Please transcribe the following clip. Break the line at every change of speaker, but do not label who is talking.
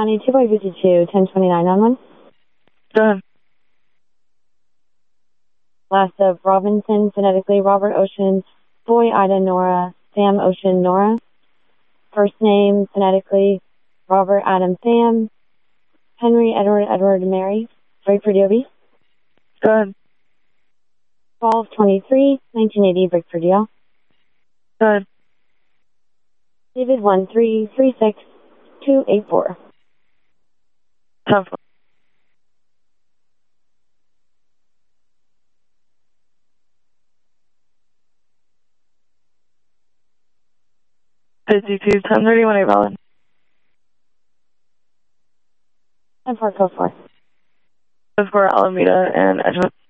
County, 252, 1029 on one.
Go ahead.
Last of Robinson, phonetically Robert Ocean, Boy Ida Nora, Sam Ocean Nora. First name, phonetically Robert Adam Sam, Henry Edward Edward Mary. Breakford Yobi.
Go ahead.
1223, 1980, Breakford Yale.
Go ahead.
David 1336284.
Tough. 52, 1031, 8 valid.
10-4, code 4.
Code 4, Alameda and Edgewood.